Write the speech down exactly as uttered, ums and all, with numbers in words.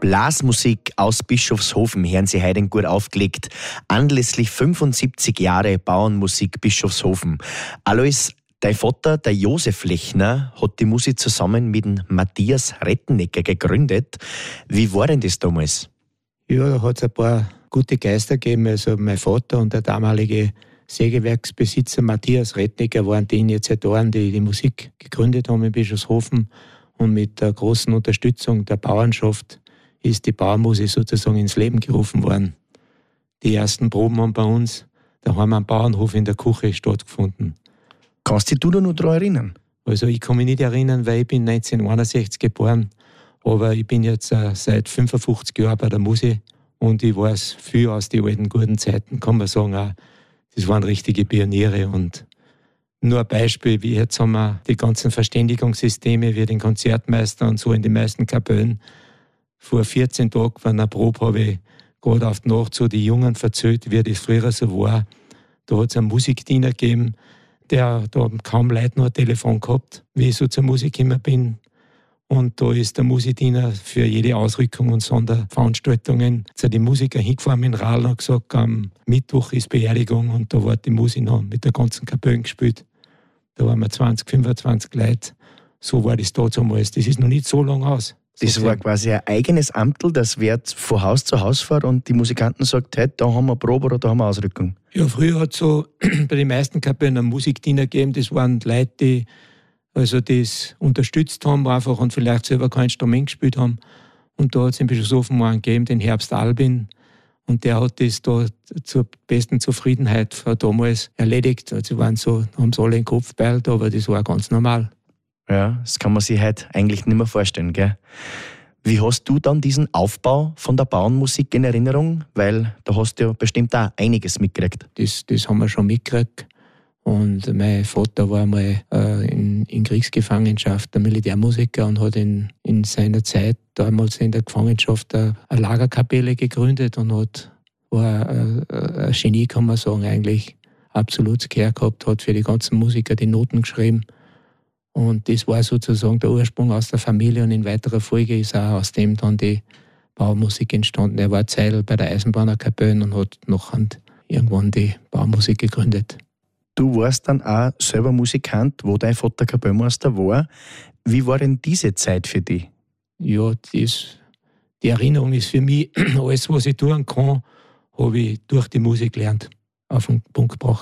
Blasmusik aus Bischofshofen hören Sie heute gut aufgelegt. Anlässlich fünfundsiebzig Jahre Bauernmusik Bischofshofen. Alois, dein Vater, der Josef Lechner, hat die Musik zusammen mit dem Matthias Rettenecker gegründet. Wie war denn das damals? Ja, da hat es ein paar gute Geister gegeben. Also mein Vater und der damalige Sägewerksbesitzer Matthias Rettenecker waren die Initiatoren, die die Musik gegründet haben in Bischofshofen. Und mit der großen Unterstützung der Bauernschaft ist die Bauernmusik sozusagen ins Leben gerufen worden. Die ersten Proben haben bei uns daheim am Bauernhof in der Küche stattgefunden. Kannst du dich da noch daran erinnern? Also ich kann mich nicht erinnern, weil ich bin neunzehnhunderteinundsechzig geboren. Aber ich bin jetzt äh, seit fünfundfünfzig Jahren bei der Musik und ich weiß viel aus den alten guten Zeiten. Kann man sagen, auch, das waren richtige Pioniere. Und nur ein Beispiel, wie jetzt haben wir die ganzen Verständigungssysteme wie den Konzertmeister und so in den meisten Kapellen. Vor vierzehn Tagen bei einer Probe habe ich gerade auf die Nacht so die Jungen erzählt, wie das früher so war. Da hat es einen Musikdiener gegeben, der da haben kaum Leute noch ein Telefon gehabt, wie ich so zur Musik gekommen bin. Und da ist der Musikdiener für jede Ausrückung und Sonderveranstaltungen zu den Musikern hingefahren mit dem Radl und gesagt, am Mittwoch ist Beerdigung und da war die Musik noch mit der ganzen Kapelle gespielt. Da waren wir zwanzig, fünfundzwanzig Leute. So war das damals. Das ist noch nicht so lange aus. Das war quasi ein eigenes Amtel, das wird von Haus zu Haus fährt und die Musikanten sagt, hey, da haben wir Probe oder da haben wir Ausrückung. Ja, früher hat es so bei den meisten Kapellen einen Musikdiener gegeben. Das waren Leute, die also das unterstützt haben einfach und vielleicht selber kein Instrument gespielt haben. Und da hat es in Bischofshofen einen gegeben, den Herbst Albin. Und der hat das da zur besten Zufriedenheit von damals erledigt. Also waren so, haben sie alle den Kopf beilt, aber das war ganz normal. Ja, das kann man sich heute eigentlich nicht mehr vorstellen, gell? Wie hast du dann diesen Aufbau von der Bauernmusik in Erinnerung? Weil da hast du ja bestimmt auch einiges mitgekriegt. Das, das haben wir schon mitgekriegt. Und mein Vater war mal äh, in, in Kriegsgefangenschaft der Militärmusiker und hat in, in seiner Zeit damals in der Gefangenschaft eine, eine Lagerkapelle gegründet und hat, war ein, ein Genie, kann man sagen, eigentlich absolut Gehör gehabt, hat für die ganzen Musiker die Noten geschrieben. Und das war sozusagen der Ursprung aus der Familie und in weiterer Folge ist auch aus dem dann die Baumusik entstanden. Er war Zeitl bei der Eisenbahnerkapelle und hat noch irgendwann die Baumusik gegründet. Du warst dann auch selber Musikant, wo dein Vater Kapellmeister war. Wie war denn diese Zeit für dich? Ja, das, die Erinnerung ist für mich, alles, was ich tun kann, habe ich durch die Musik gelernt, auf den Punkt gebracht.